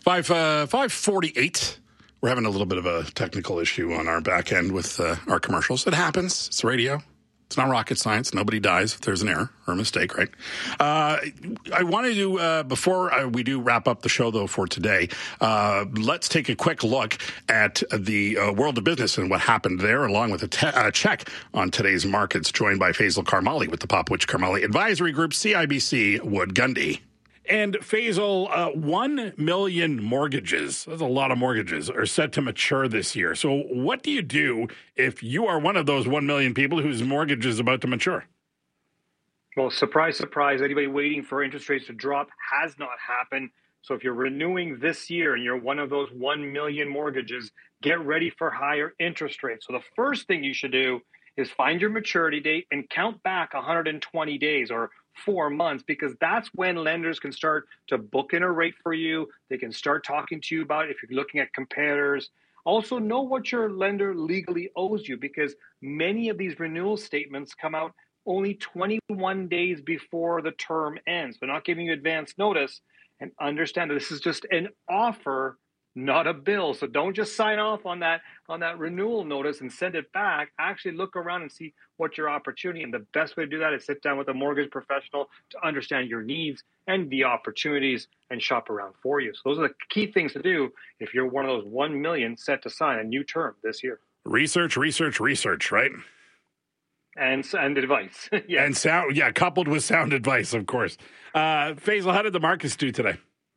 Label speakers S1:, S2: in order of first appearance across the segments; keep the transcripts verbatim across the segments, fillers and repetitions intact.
S1: Five uh, five forty-eight. We're having a little bit of a technical issue on our back end with uh, our commercials. It happens. It's radio. It's not rocket science. Nobody dies if there's an error or a mistake, right? Uh, I wanted to, uh, before I, we do wrap up the show, though, for today, uh, let's take a quick look at the uh, world of business and what happened there, along with a te- uh, check on today's markets, joined by Faisal Karmali with the Popwich Karmali Advisory Group, C I B C Wood Gundy. And Faisal, uh, one million mortgages, that's a lot of mortgages, are set to mature this year. So what do you do if you are one of those one million people whose mortgage is about to mature?
S2: Well, surprise, surprise, anybody waiting for interest rates to drop has not happened. So if you're renewing this year and you're one of those one million mortgages, get ready for higher interest rates. So the first thing you should do is find your maturity date and count back one hundred twenty days or four months, because that's when lenders can start to book in a rate for you. They can start talking to you about it if you're looking at comparators. Also know what your lender legally owes you, because many of these renewal statements come out only twenty-one days before the term ends. They're not giving you advance notice. And understand that this is just an offer, not a bill. So don't just sign off on that on that renewal notice and send it back. Actually look around and see what your opportunity. And the best way to do that is sit down with a mortgage professional to understand your needs and the opportunities and shop around for you. So those are the key things to do if you're one of those one million set to sign a new term this year.
S1: Research, research, research, right?
S2: And and advice. Yeah.
S1: And sound, yeah, coupled with sound advice, of course. Uh, Faisal, how did the markets do today?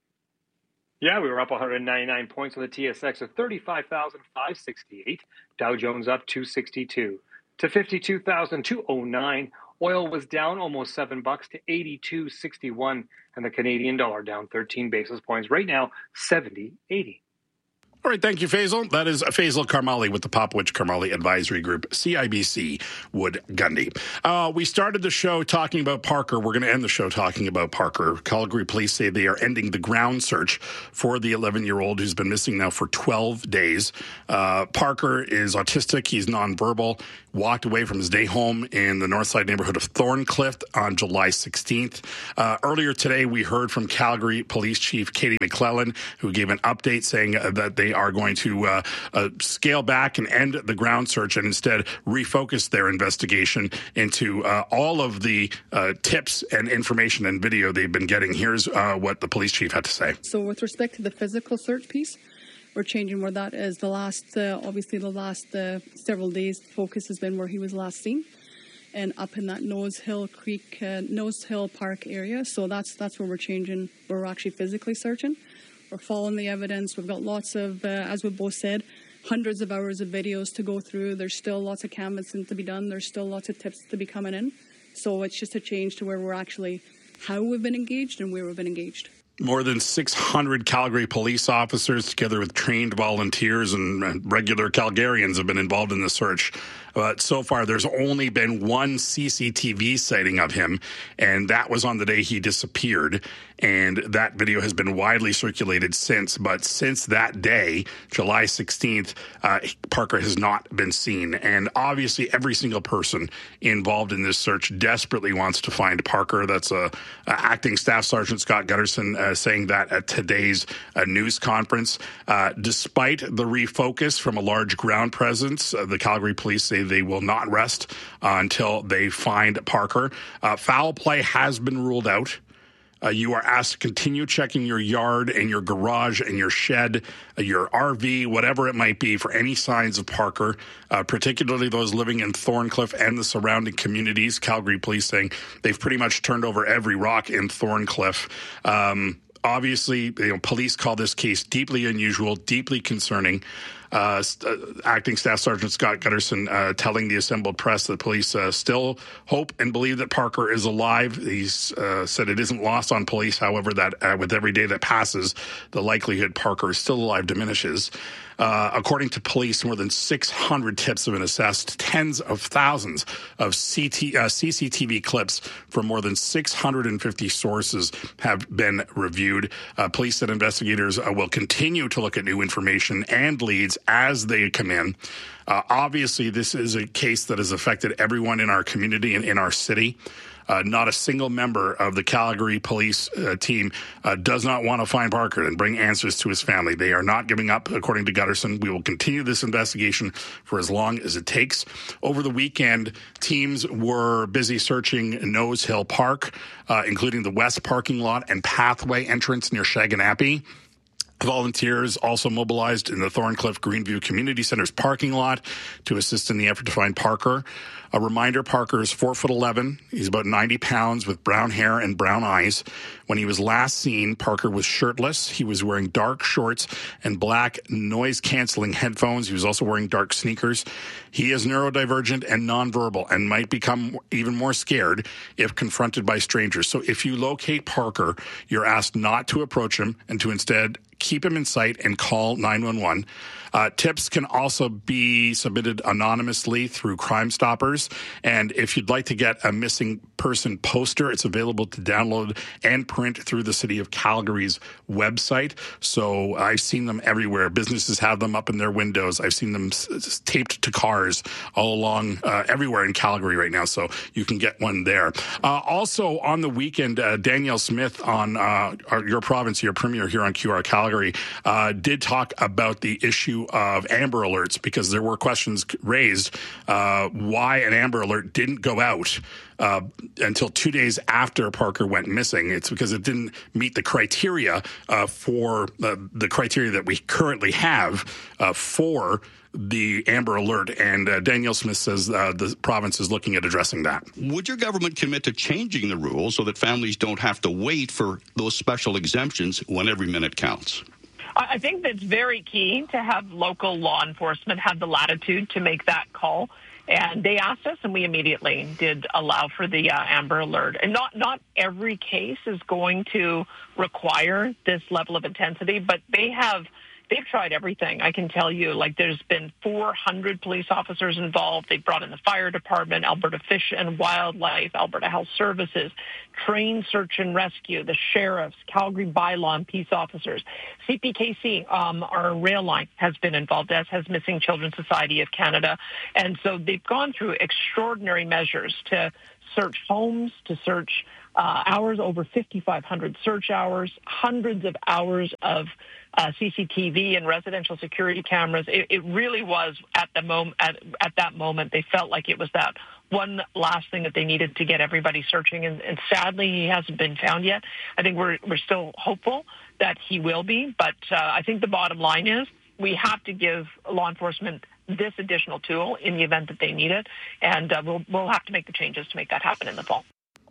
S2: Yeah, we were up one hundred ninety-nine points on the T S X at thirty-five thousand five hundred sixty-eight. Dow Jones up two sixty-two to fifty-two thousand two hundred nine. Oil was down almost seven bucks to eighty-two sixty-one, and the Canadian dollar down thirteen basis points. Right now, seventy eighty.
S1: All right, thank you, Faisal. That is Faisal Karmali with the Popwich Karmali Advisory Group, C I B C Wood Gundy. Uh, we started the show talking about Parker. We're going to end the show talking about Parker. Calgary police say they are ending the ground search for the eleven-year-old who's been missing now for twelve days. Uh, Parker is autistic. He's nonverbal. Walked away from his day home in the Northside neighborhood of Thorncliffe on July sixteenth. Uh, earlier today, we heard from Calgary Police Chief Katie McClellan, who gave an update saying uh, that they are going to uh, uh, scale back and end the ground search and instead refocus their investigation into uh, all of the uh, tips and information and video they've been getting. Here's uh, what the police chief had to say.
S3: So with respect to the physical search piece, we're changing where that is. The last, uh, obviously the last uh, several days, focus has been where he was last seen, and up in that Nose Hill Creek, uh, Nose Hill Park area. So that's that's where we're changing, where we're actually physically searching. We're following the evidence. We've got lots of, uh, as we both said, hundreds of hours of videos to go through. There's still lots of canvassing to be done. There's still lots of tips to be coming in. So it's just a change to where we're actually, how we've been engaged and where we've been engaged.
S1: More than six hundred Calgary police officers, together with trained volunteers and regular Calgarians, have been involved in the search. But so far, there's only been one C C T V sighting of him, and that was on the day he disappeared. And that video has been widely circulated since. But since that day, July sixteenth, uh, Parker has not been seen. And obviously, every single person involved in this search desperately wants to find Parker. That's uh, uh, Acting Staff Sergeant Scott Gutterson uh, saying that at today's uh, news conference. Uh, despite the refocus from a large ground presence, uh, the Calgary police say they will not rest uh, until they find Parker. Uh, foul play has been ruled out. Uh, you are asked to continue checking your yard and your garage and your shed, uh, your R V, whatever it might be, for any signs of Parker, uh, particularly those living in Thorncliffe and the surrounding communities. Calgary police saying they've pretty much turned over every rock in Thorncliffe. Um, obviously, you know, police call this case deeply unusual, deeply concerning. Uh, uh, Acting Staff Sergeant Scott Gutterson uh, telling the assembled press that police uh, still hope and believe that Parker is alive. He's uh, said it isn't lost on police, however, that uh, with every day that passes, the likelihood Parker is still alive diminishes. Uh, according to police, more than six hundred tips have been assessed. Tens of thousands of C T, uh, C C T V clips from more than six hundred fifty sources have been reviewed. Uh, police said investigators uh, will continue to look at new information and leads as they come in. Uh, obviously, this is a case that has affected everyone in our community and in our city. Uh, not a single member of the Calgary police uh, team uh, does not want to find Parker and bring answers to his family. They are not giving up, according to Gutterson. We will continue this investigation for as long as it takes. Over the weekend, teams were busy searching Nose Hill Park, uh, including the west parking lot and pathway entrance near Shaganappy. Volunteers also mobilized in the Thorncliffe Greenview Community Center's parking lot to assist in the effort to find Parker. A reminder, Parker is four foot eleven. He's about ninety pounds with brown hair and brown eyes. When he was last seen, Parker was shirtless. He was wearing dark shorts and black noise-canceling headphones. He was also wearing dark sneakers. He is neurodivergent and nonverbal and might become even more scared if confronted by strangers. So if you locate Parker, you're asked not to approach him and to instead keep him in sight and call nine one one. Uh, tips can also be submitted anonymously through Crime Stoppers. And if you'd like to get a missing person poster, it's available to download and print through the City of Calgary's website. So I've seen them everywhere. Businesses have them up in their windows. I've seen them s- s- taped to cars all along uh, everywhere in Calgary right now. So you can get one there. Uh, also on the weekend, uh, Danielle Smith on uh, our, your province, your premier here on Q R Calgary, uh, did talk about the issue of Amber Alerts, because there were questions raised uh, why an Amber Alert didn't go out uh, until two days after Parker went missing. It's because it didn't meet the criteria uh, for uh, the criteria that we currently have uh, for the Amber Alert. And uh, Danielle Smith says uh, the province is looking at addressing that.
S4: Would your government commit to changing the rules so that families don't have to wait for those special exemptions when every minute counts?
S5: I think that's very key to have local law enforcement have the latitude to make that call. And they asked us, and we immediately did allow for the uh, Amber Alert. And not, not every case is going to require this level of intensity, but they have they've tried everything. I can tell you, like, there's been four hundred police officers involved. They brought in the fire department, Alberta Fish and Wildlife, Alberta Health Services, trained search and rescue, the sheriffs, Calgary bylaw and peace officers. C P K C, um, our rail line, has been involved, as has Missing Children Society of Canada. And so they've gone through extraordinary measures to search homes, to search uh, hours, over fifty-five hundred search hours, hundreds of hours of uh, C C T V and residential security cameras. It, it really was at the moment, at, at that moment, they felt like it was that one last thing that they needed to get everybody searching. And, and sadly, he hasn't been found yet. I think we're we're still hopeful that he will be. But uh, I think the bottom line is we have to give law enforcement this additional tool in the event that they need it. And uh, we'll we'll have to make the changes to make that happen in the fall.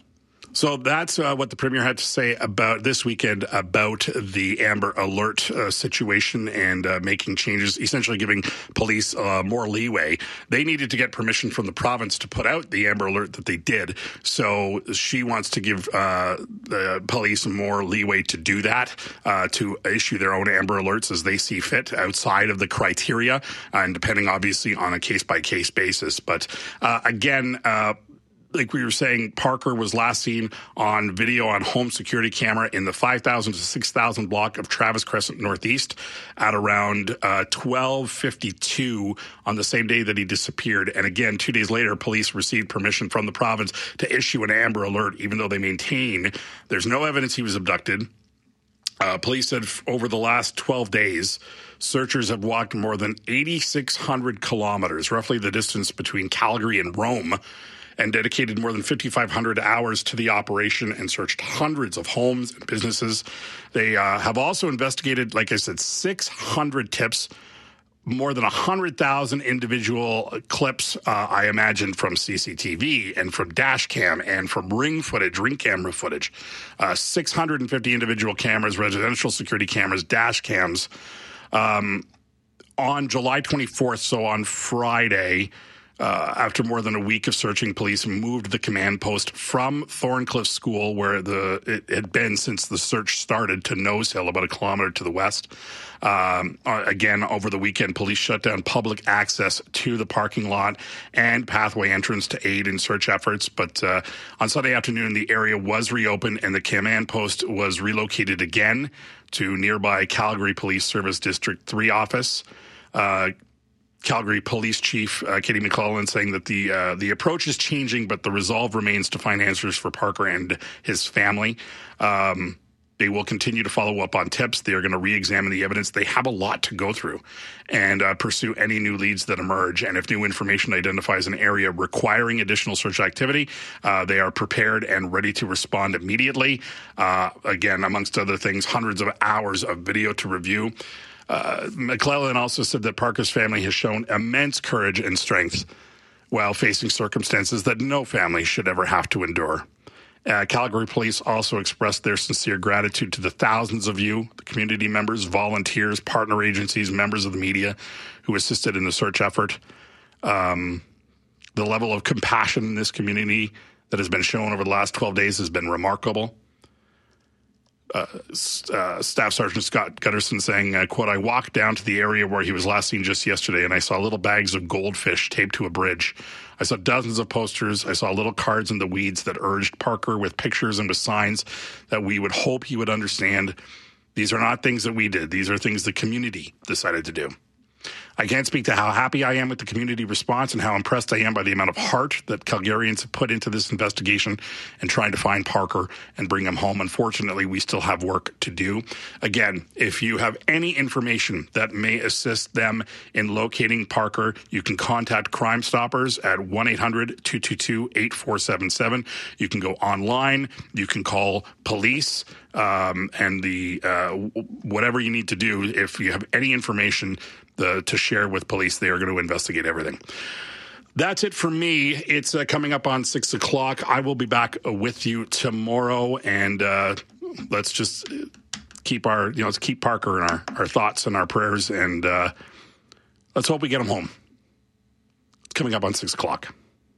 S1: So that's uh, what the Premier had to say about this weekend about the Amber Alert uh, situation and uh, making changes, essentially giving police uh, more leeway. They needed to get permission from the province to put out the Amber Alert that they did. So she wants to give uh, the police more leeway to do that, uh, to issue their own Amber Alerts as they see fit outside of the criteria, and depending obviously on a case-by-case basis. But uh, again, uh, like we were saying, Parker was last seen on video on home security camera in the five thousand to six thousand block of Travis Crescent Northeast at around uh, twelve fifty-two on the same day that he disappeared. And again, two days later, police received permission from the province to issue an Amber Alert, even though they maintain there's no evidence he was abducted. Uh, police said over the last twelve days, searchers have walked more than eighty-six hundred kilometers, roughly the distance between Calgary and Rome, and dedicated more than fifty-five hundred hours to the operation and searched hundreds of homes and businesses. They uh, have also investigated, like I said, six hundred tips, more than one hundred thousand individual clips, uh, I imagine, from C C T V and from dash cam and from ring footage, ring camera footage, uh, six hundred fifty individual cameras, residential security cameras, dash cams. Um, on July twenty-fourth, so on Friday, Uh, after more than a week of searching, police moved the command post from Thorncliffe School, where the it had been since the search started, to Nose Hill, about a kilometer to the west. Um, again, over the weekend, police shut down public access to the parking lot and pathway entrance to aid in search efforts. But uh, on Sunday afternoon, the area was reopened and the command post was relocated again to nearby Calgary Police Service District three office. Uh, Calgary Police Chief uh, Katie McClellan saying that the uh, the approach is changing, but the resolve remains to find answers for Parker and his family. Um, they will continue to follow up on tips. They are going to re-examine the evidence. They have a lot to go through and uh, pursue any new leads that emerge. And if new information identifies an area requiring additional search activity, uh, they are prepared and ready to respond immediately. Uh, again, amongst other things, hundreds of hours of video to review. Uh, McClellan also said that Parker's family has shown immense courage and strength while facing circumstances that no family should ever have to endure. Uh, Calgary Police also expressed their sincere gratitude to the thousands of you, the community members, volunteers, partner agencies, members of the media who assisted in the search effort. Um, the level of compassion in this community that has been shown over the last twelve days has been remarkable. Uh, uh, Staff Sergeant Scott Gutterson saying, uh, quote, I walked down to the area where he was last seen just yesterday, and I saw little bags of goldfish taped to a bridge. I saw dozens of posters. I saw little cards in the weeds that urged Parker with pictures and with signs that we would hope he would understand. These are not things that we did. These are things the community decided to do. I can't speak to how happy I am with the community response and how impressed I am by the amount of heart that Calgarians have put into this investigation and trying to find Parker and bring him home. Unfortunately, we still have work to do. Again, if you have any information that may assist them in locating Parker, you can contact Crime Stoppers at one eight hundred two two two eight four seven seven. You can go online. You can call police. Um, and the uh, whatever you need to do, if you have any information the, to share with police, they are going to investigate everything. That's it for me. It's uh, coming up on six o'clock. I will be back with you tomorrow, and uh, let's just keep our, you know, let's keep Parker in our, our thoughts and our prayers, and uh, let's hope we get him home. It's coming up on six o'clock.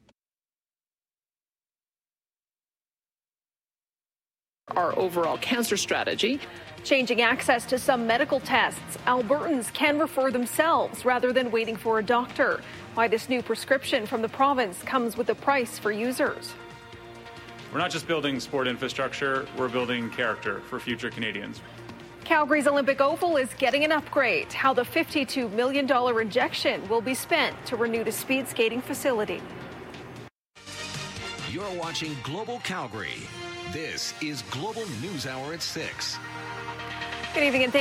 S6: Our overall cancer strategy.
S7: Changing access to some medical tests, Albertans can refer themselves rather than waiting for a doctor. Why this new prescription from the province comes with a price for users.
S8: We're not just building sport infrastructure, we're building character for future Canadians.
S7: Calgary's Olympic Oval is getting an upgrade. How the fifty-two million dollars injection will be spent to renew the speed skating facility.
S9: You're watching Global Calgary. This is Global News Hour at six.
S7: Good evening and thank